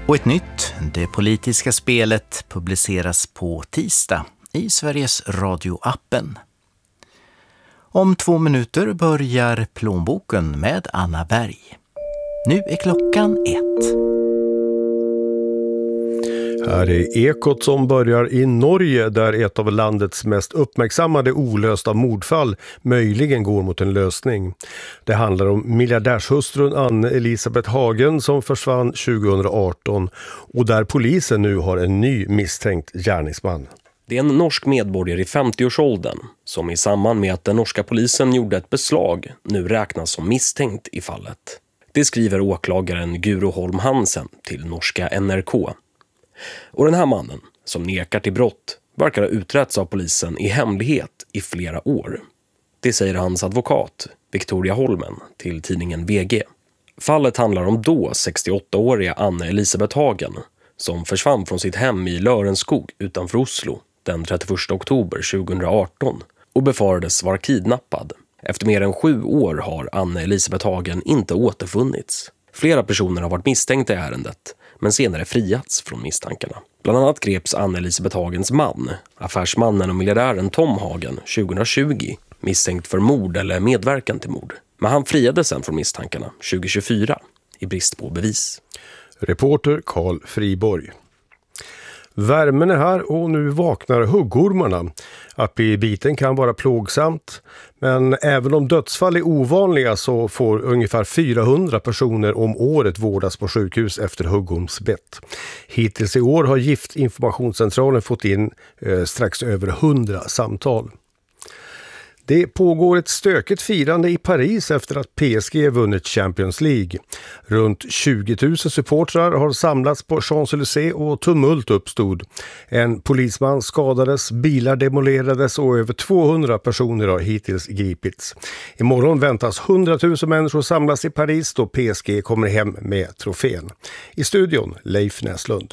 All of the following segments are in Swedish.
Och ett nytt, det politiska spelet, publiceras på tisdag i Sveriges Radio-appen. Om 2 minuter börjar Plånboken med Anna Berg. Nu är klockan 1. Här är Ekot som börjar i Norge, där ett av landets mest uppmärksammade olösta mordfall möjligen går mot en lösning. Det handlar om miljardärshustrun Anne-Elisabeth Hagen som försvann 2018 och där polisen nu har en ny misstänkt gärningsman. Det är en norsk medborgare i 50-årsåldern som i samband med att den norska polisen gjorde ett beslag nu räknas som misstänkt i fallet. Det skriver åklagaren Guro Holm Hansen till norska NRK. Och den här mannen, som nekar till brott, verkar ha utretts av polisen i hemlighet i flera år. Det säger hans advokat, Victoria Holmen, till tidningen VG. Fallet handlar om då 68-åriga Anne-Elisabeth Hagen, som försvann från sitt hem i Lørenskog utanför Oslo den 31 oktober 2018 och befarades vara kidnappad. Efter mer än 7 år har Anne-Elisabeth Hagen inte återfunnits. Flera personer har varit misstänkta i ärendet, men senare friats från misstankarna. Bland annat greps Anne-Elisabeth Hagens man, affärsmannen och miljardären Tom Hagen, 2020, misstänkt för mord eller medverkan till mord. Men han friades sen från misstankarna 2024 i brist på bevis. Reporter Carl Friborg. Värmen är här och nu vaknar huggormarna. Att bli biten kan vara plågsamt, men även om dödsfall är ovanliga så får ungefär 400 personer om året vårdas på sjukhus efter huggormsbett. Hittills i år har Giftinformationscentralen fått in strax över 100 samtal. Det pågår ett stökigt firande i Paris efter att PSG vunnit Champions League. Runt 20 000 supportrar har samlats på Champs-Élysées och tumult uppstod. En polisman skadades, bilar demolerades och över 200 personer har hittills gripits. Imorgon väntas 100 000 människor samlas i Paris då PSG kommer hem med trofén. I studion Leif Näslund.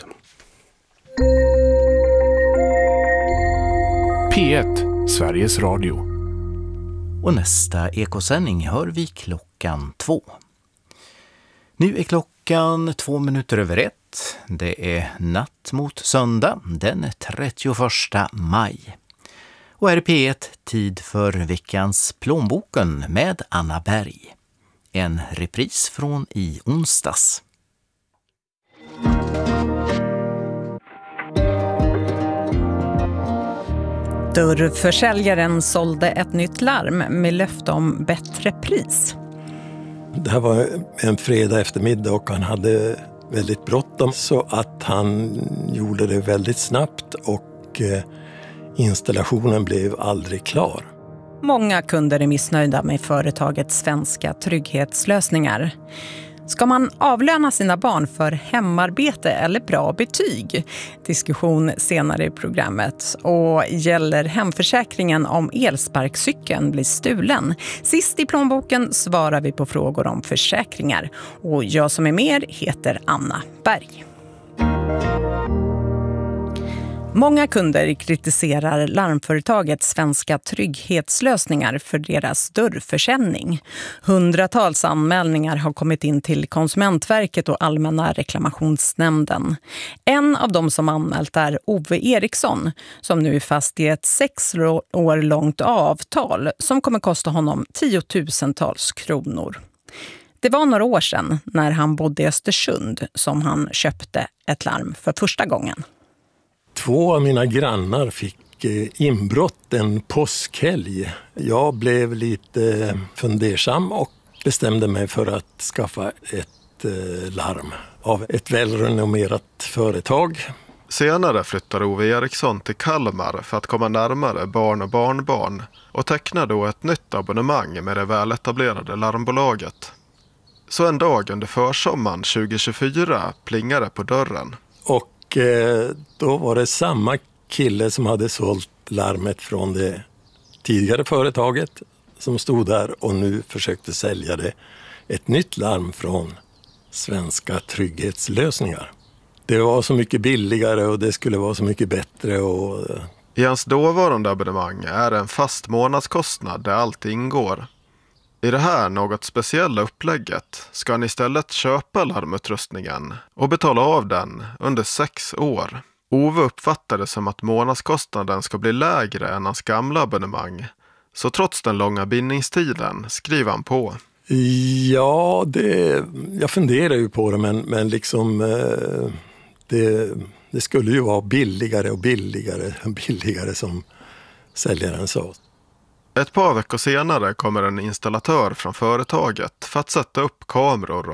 P1, Sveriges Radio. Och nästa ekosändning hör vi klockan 2. Nu är klockan 2 minuter över 1. Det är natt mot söndag den 31 maj. Och här är P1 tid för veckans Plånboken med Anna Berg. En repris från i onsdags. Dörrförsäljaren sålde ett nytt larm med löfte om bättre pris. Det här var en fredag eftermiddag och han hade väldigt bråttom så att han gjorde det väldigt snabbt och installationen blev aldrig klar. Många kunder är missnöjda med företaget Svenska Trygghetslösningar. Ska man avlöna sina barn för hemarbete eller bra betyg? Diskussion senare i programmet. Och gäller hemförsäkringen om elsparkcykeln blir stulen? Sist i Plånboken svarar vi på frågor om försäkringar. Och jag som är med heter Anna Berg. Många kunder kritiserar larmföretaget Svenska Trygghetslösningar för deras dörrförsäljning. Hundratals anmälningar har kommit in till Konsumentverket och Allmänna reklamationsnämnden. En av dem som anmält är Ove Eriksson som nu är fast i ett 6 år långt avtal som kommer kosta honom 10 000-tals kronor. Det var några år sedan när han bodde i Östersund som han köpte ett larm för första gången. 2 av mina grannar fick inbrott en påskhelg. Jag blev lite fundersam och bestämde mig för att skaffa ett larm av ett välrenommerat företag. Senare flyttade Ove Eriksson till Kalmar för att komma närmare barn och barnbarn och tecknade då ett nytt abonnemang med det väletablerade larmbolaget. Så en dag under försommaren 2024 plingade på dörren. Och då var det samma kille som hade sålt larmet från det tidigare företaget som stod där och nu försökte sälja det ett nytt larm från Svenska Trygghetslösningar. Det var så mycket billigare och det skulle vara så mycket bättre. I hans dåvarande abonnemang är en fast månadskostnad där allt ingår. I det här något speciella upplägget ska han istället köpa larmutrustningen och betala av den under 6 år. Ove uppfattade som att månadskostnaden ska bli lägre än hans gamla abonnemang. Så trots den långa bindningstiden skriver han på. Ja, jag funderar ju på det, men liksom det skulle ju vara billigare och billigare som säljaren sa. Ett par veckor senare kommer en installatör från företaget för att sätta upp kameror